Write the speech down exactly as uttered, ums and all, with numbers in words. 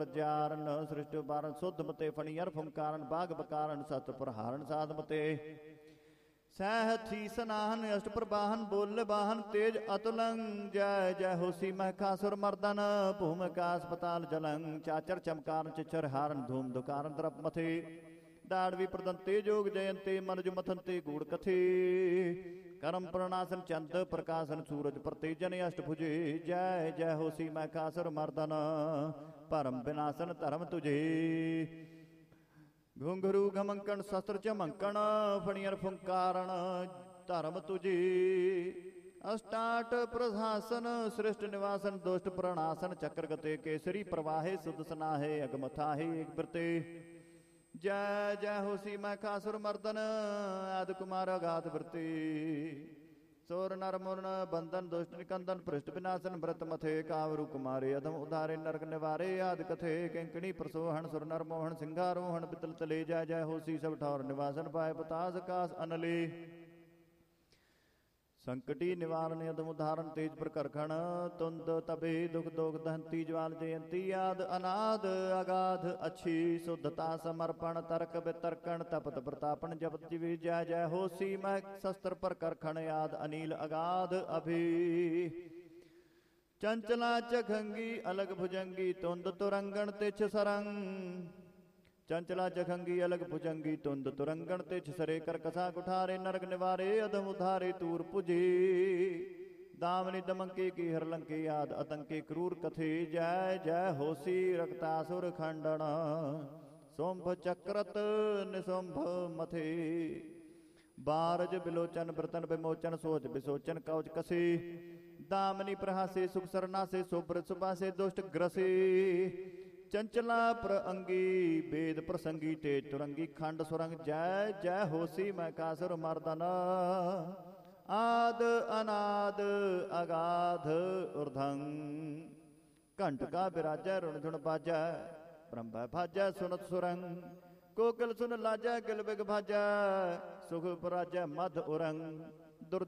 ਪ੍ਰਜਾਰਨ ਸ੍ਰਿਸ਼ਟ ਬਾਰਨ ਸੁਧ ਮਤੇ ਫਣੀਅਰ ਫੁੰਕਾਰਨ ਬਾਗ ਬਕਾਰਨ ਸਤ ਪ੍ਰਹਾਰਨ ਸਾਧ ਮਤੇ ਸਹਿਥੀ ਸਨਾਹਨ ਅਸ਼ਟ ਪ੍ਰਵਾਹਨ ਬੋਲ ਬਾਹਨ ਤੇਜ ਅਤੁਲੰ ਜੈ ਜੈ ਹੋਸੀ ਮਹਿਕਾਸੁਰ ਮਰਦਨ ਭੂਮ ਆਕਾਸ ਪਤਾਲ ਜਲੰ ਚਾਚਰ ਚਮਕਾਰਨ ਚਿਚਰ ਹਾਰਨ ਧੂਮ ਦੁਕਾਰਨ ਦਰਪ ਮਥੇ ਦਾੜਵੀ ਪ੍ਰਦੰਤੇ ਜੋਗ ਜਯੰਤੇ ਮਨਜ ਮਥੰਤੇ ਗੂੜ ਕਥੇ ਕਰਮ ਪ੍ਰਣਾਸਨ ਚੰਦ ਪ੍ਰਕਾਸ਼ਨ ਸੂਰਜ ਪ੍ਰਤੇਜਨ ਅਸ਼ਟ ਭੁਜੇ ਜੈ ਜੈ ਹੋਸੀ ਮਹਿਕਾਸੁਰ ਮਰਦਨ ਭਰਮ ਵਿਨਾਸ਼ਨ ਧਰਮ ਤੁਝੇ ਘੁੰਘਰੂ ਘਮੰਕਣ ਸ਼ਸਤਰ ਚਮੰਕਣ ਫਣੀਅਰ ਫੁੰਕਾਰਨ ਧਰਮ ਤੁਝੇ ਅਸ਼ਟਾਟ ਪ੍ਰਸ਼ਾਸਨ ਸ੍ਰਿਸ਼ਟ ਨਿਵਾਸਨ ਦੁਸ਼ਟ ਪ੍ਰਣਾਸਨ ਚੱਕਰ ਗਤੇ ਕੇਸਰੀ ਪ੍ਰਵਾਹੇ ਸੁਧ ਸਨਾਹੇ ਅਗਮਥਾਹੇ ਏਕ ਬਿਰਤੇ ਜੈ ਜੈ ਹੋਸੀ ਮਹਿਕਾਸੁਰ ਮਰਦਨ ਆਦਿ ਕੁਮਾਰ ਅਗਾਧ ਬਿਰਤੇ ਸੋਰ ਨਰ ਮੁਰਨ ਬੰਧਨ ਦੁਸ਼ਟ ਨਿਕੰਦਨ ਭ੍ਰਿਸ਼ਟ ਵਿਨਾਸ਼ਨ ਬ੍ਰਤ ਮਥੇ ਕਾਵਰੂ ਕੁਮਾਰੇ ਅਧਮ ਉਧਾਰੇ ਨਰਕ ਨਿਵਾਰੇ ਆਦਿ ਕਥੇ ਕਿੰਕਣੀ ਪ੍ਰਸੋਹਣ ਸੁਰ ਨਰ ਮੋਹਨ ਸਿੰਘਾਰੋਹਣ ਬਿਤਲ ਤਲੇ ਜੈ ਜੈ ਹੋਸੀ ਸਭ ਠੌਰ ਨਿਵਾਸਨ ਪਾਏ ਪਤਾਸ ਆਕਾਸ ਅਨਲੇ ਸੰਕਟੀ ਨਿਵਾਰਨ ਅਦਮ ਉਦਾਹਰਨ ਤੇਜ ਪ੍ਰਕਰਖਣ ਤੁੰਦ ਤਬੇ ਦੁਖ ਦੋਖ ਦਹੰਤੀ ਜਵਾਲ ਜਯੰਤੀ ਆਦ ਅਨਾਦ ਅਗਾਧ ਅਛੀ ਸੁਧਤਾ ਸਮਰਪਣ ਤਰਕ ਬਿਤਰਕਣ ਤਪਤ ਪ੍ਰਤਾਪਨ ਜਪਤ ਜਿਵੇ ਜੈ ਜੈ ਹੋਸੀ ਮਹਿ ਸ਼ਸਤਰ ਪ੍ਰਕਰਖਣ ਆਦ ਅਨੀਲ ਅਗਾਧ ਅਭੀ ਚੰਚਲਾ ਚਖੰਗੀ ਅਲਗ ਭੁਜੰਗੀ ਤੁੰਦ ਤੁਰੰਗਣ ਤਿਛ ਸਰੰਗ ਚੰਚਲਾ ਚਖੰਗੀ ਅਲਗ ਭੁਜੰਗੀ ਤੁੰਦ ਤੁਰੰਗਣ ਤਿਛ ਸਰੇ ਕਰ ਕਸਾ ਕੁਠਾਰੇ ਨਰਕ ਨਿਵਾਰੇ ਅਦਮ ਉਧਾਰੇ ਤੂਰ ਪੁਜੇ ਦਾਮਨੀ ਦਮੰਕੇ ਕੀ ਹਰਲੰਕੇ ਆਦ ਅਤੰਕੇ ਕਰੂਰ ਕਥੇ ਜੈ ਜੈ ਹੋਸੀ ਰਕਤਾਸੁਰ ਖੰਡਣ ਸੁੰਭ ਚਕਰਤ ਨਿਸੁੰਭ ਮਥੇ ਬਾਰਜ ਬਿਲੋਚਨ ਬਰਤਨ ਬਿਮੋਚਨ ਸੋਚ ਬਿਸੋਚਨ ਕੌਚ ਕਸੇ ਦਾਮਨੀ ਪ੍ਰਹਾਸੇ ਸੁਖ ਸਰਨਾਸੇ ਸੋਬਰ ਸੁਬਾਸੇ ਦੁਸ਼ਟ ਗ੍ਰਸੇ ਚੰਚਲਾ ਪ੍ਰਅੰਗੀ ਬੇਦ ਪ੍ਰਸੰਗੀ ਤੇਜ ਤੁਰੰਗੀ ਖੰਡ ਸੁਰੰਗ ਜੈ ਜੈ ਹੋਸੀ ਮਹਿਕਾਸੁਰ ਮਰਦਨ ਆਦ ਅਨਾਦ ਅਗਾਧ ਉਰਧੰ ਘੰਟਕਾ ਬਿਰਾਜੈ ਰੁਣ ਧੁਣ ਬਾਜੈ ਬ੍ਰਹਮਾ ਭਾਜੈ ਸੁਨਤ ਸੁਰੰਗ ਕੋਕਿਲ ਸੁਨ ਲਾਜੈ ਗਿਲ ਬਿਗ ਭਾਜੈ ਸੁਖ ਪਰਾਜੈ ਮਧ ਉਰੰਗ